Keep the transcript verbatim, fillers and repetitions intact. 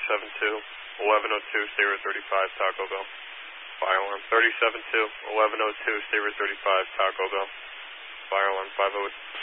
thirty-seven two, eleven oh two, stay route thirty-five, Taco Bell. Fire alarm thirty-seven two, eleven oh two, stay route thirty-five, Taco Bell. Fire alarm five oh